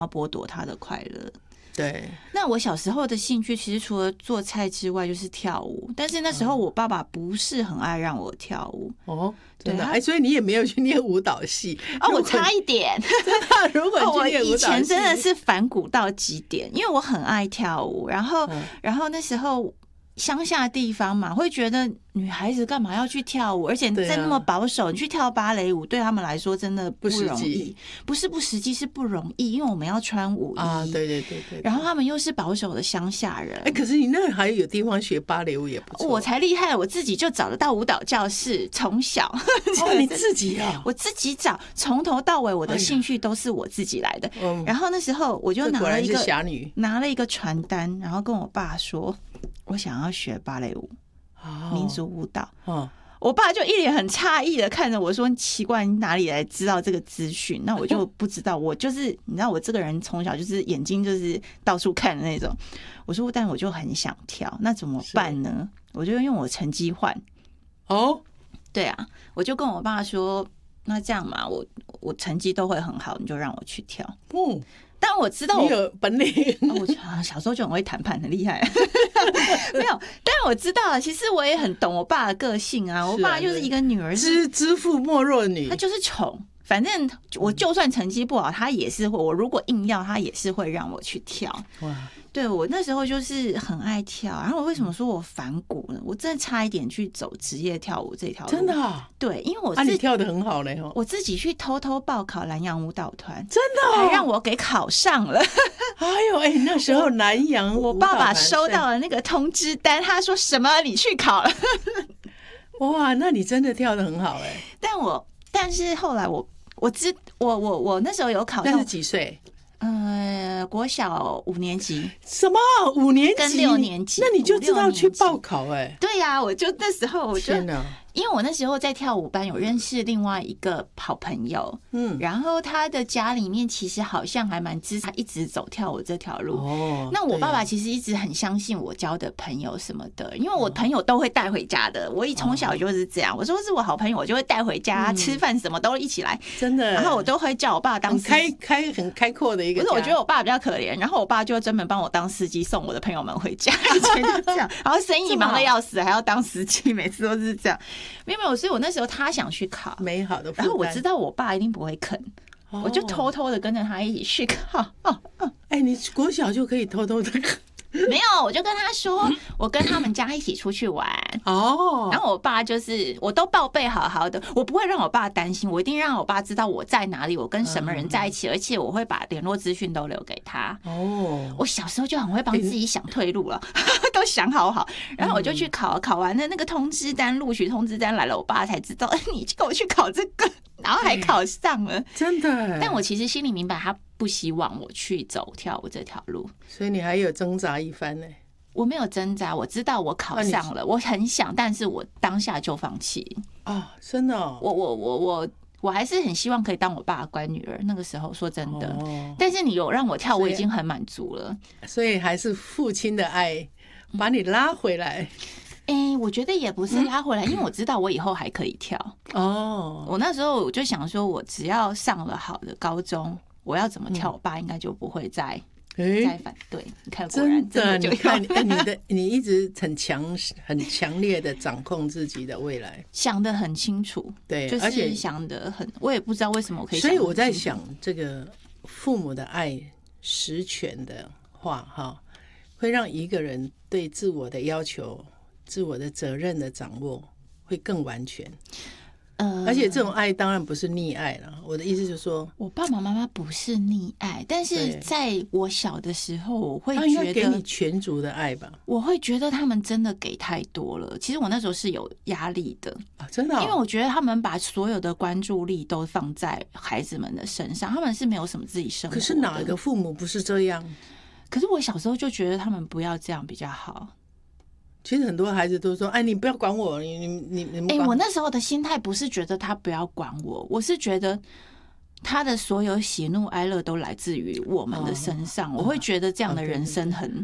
要剥夺他的快乐。 对， 那我小时候的兴趣其实除了做菜之外就是跳舞，但是那时候我爸爸不是很爱让我跳舞。 哦，真的， 对所以你也没有去念舞蹈系我差一点。 真的，如果你去念舞蹈系， 我以前真的是反骨到极点，因为我很爱跳舞，然后那时候乡下地方嘛，会觉得女孩子干嘛要去跳舞，而且在那么保守，你去跳芭蕾舞对他们来说真的不容易，不是不实际，是不容易，因为我们要穿舞衣啊，对， 然后他们又是保守的乡下人。 可是你那还有地方学芭蕾舞也不错。 我才厉害，我自己就找得到舞蹈教室，从小你自己啊？ 我自己找，从头到尾我的兴趣都是我自己来的。然后那时候我就拿了一个传单，然后跟我爸说我想要学芭蕾舞，民族舞蹈。我爸就一脸很诧异的看着我说：“奇怪，你哪里来知道这个资讯？”那我就不知道，我就是你知道，我这个人从小就是眼睛就是到处看的那种。我说，但我就很想跳，那怎么办呢？我就用我成绩换。对啊，我就跟我爸说：“那这样嘛，我成绩都会很好，你就让我去跳。”但我知道你有本领， 我小时候就很会谈判，很厉害。没有，但我知道，其实我也很懂我爸的个性啊。我爸就是一个女儿知父莫若女， 他就是宠。反正我就算成绩不好，他也是会。我如果硬要，他也是会让我去跳。哇！对，我那时候就是很爱跳。然后我为什么说我反骨呢？我真的差一点去走职业跳舞这条路。 真的啊？ 对，因为你跳得很好嘞。 我自己去偷偷报考南洋舞蹈团， 真的还让我给考上了。 那时候南洋舞蹈团， 我爸爸收到了那个通知单，他说什么你去考了。 哇，那你真的跳得很好但是后来我那时候有考上， 那是几岁？ 国小5年级。 什么5年级跟6年级？ 那你就知道去报考对呀，我就那时候天哪！ 因为我那时候在跳舞班有认识另外一个好朋友，然后他的家里面其实好像还蛮支持他一直走跳舞这条路。那我爸爸其实一直很相信我交的朋友什么的，因为我朋友都会带回家的。我从小就是这样，我说是我好朋友，我就会带回家，吃饭什么都一起来， 真的。 然后我都会叫我爸当司机， 很开阔的一个家。 不是，我觉得我爸比较可怜，然后我爸就专门帮我当司机送我的朋友们回家，以前就这样。然后生意忙得要死，还要当司机，每次都是这样。没有，所以我那时候他想去考， 美好的， 然后我知道我爸一定不会肯，我就偷偷的跟着他一起去考。 你国小就可以偷偷的没有，我就跟他说，我跟他们家一起出去玩。然后我爸就是我都报备好好的，我不会让我爸担心，我一定让我爸知道我在哪里，我跟什么人在一起，而且我会把联络资讯都留给他。我小时候就很会帮自己想退路了，都想好。然后我就去考，考完了那个通知单，录取通知单来了，我爸才知道，你给我去考这个，然后还考上了， 真的。 但我其实心里明白，他不希望我去走跳舞这条路， 所以你还有挣扎一番呢。 我没有挣扎，我知道我考上了，我很想，但是我当下就放弃。 真的我还是很希望可以当我爸的乖女儿。那个时候说真的，但是你有让我跳，我已经很满足了。 所以还是父亲的爱把你拉回来。 我觉得也不是拉回来，因为我知道我以后还可以跳。我那时候我就想说，我只要上了好的高中，我要怎么跳，我爸应该就不会再反对。你看，果然真的就看你一直很强烈的掌控自己的未来， 想得很清楚。 对， 就是而且想得很，我也不知道为什么我可以想得很清楚。 所以我在想，这个父母的爱实权的话，会让一个人对自我的要求、自我的责任的掌握会更完全。而且这种爱当然不是溺爱了。我的意思就是说， 我爸爸妈妈不是溺爱，但是在我小的时候，我会觉得他应该给你全族的爱吧。 我会觉得他们真的给太多了。其实我那时候是有压力的真的因为我觉得他们把所有的关注力都放在孩子们的身上，他们是没有什么自己生活的。 可是哪一个父母不是这样？ 可是我小时候就觉得他们不要这样比较好。 其实很多孩子都说：“你不要管我，你我那时候的心态不是觉得他不要管我，我是觉得他的所有喜怒哀乐都来自于我们的身上。我会觉得这样的人生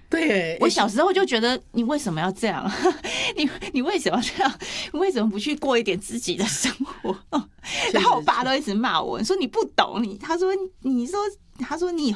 对， 我小时候就觉得你为什么要这样？你为什么要这样？你为什么不去过一点自己的生活？然后我爸都一直骂我，说你不懂，他说你